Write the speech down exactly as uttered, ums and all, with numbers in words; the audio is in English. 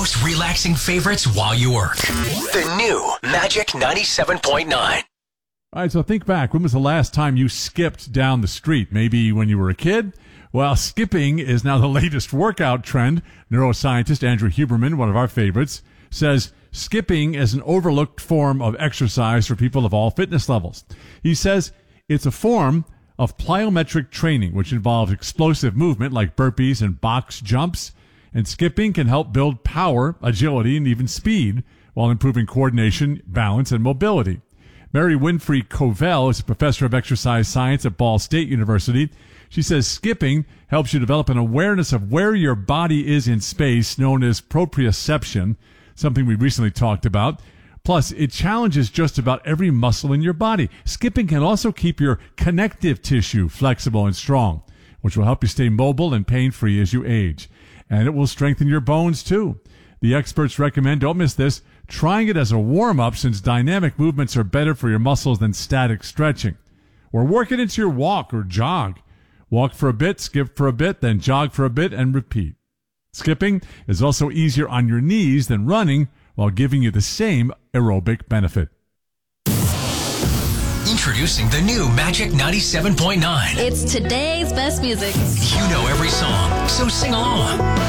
most relaxing favorites while you work. The new Magic ninety-seven point nine. All right, so think back. When was the last time you skipped down the street? Maybe when you were a kid? Well, skipping is now the latest workout trend. Neuroscientist Andrew Huberman, one of our favorites, says skipping is an overlooked form of exercise for people of all fitness levels. He says it's a form of plyometric training, which involves explosive movement like burpees and box jumps. And skipping can help build power, agility, and even speed while improving coordination, balance, and mobility. Mary Winfrey Covell is a professor of exercise science at Ball State University. She says skipping helps you develop an awareness of where your body is in space, known as proprioception, something we recently talked about. Plus, it challenges just about every muscle in your body. Skipping can also keep your connective tissue flexible and strong, which will help you stay mobile and pain-free as you age. And it will strengthen your bones, too. The experts recommend, don't miss this, trying it as a warm-up since dynamic movements are better for your muscles than static stretching. Or work it into your walk or jog. Walk for a bit, skip for a bit, then jog for a bit, and repeat. Skipping is also easier on your knees than running while giving you the same aerobic benefit. Introducing the new Magic ninety-seven point nine. It's today's best music. You know every song, so sing along.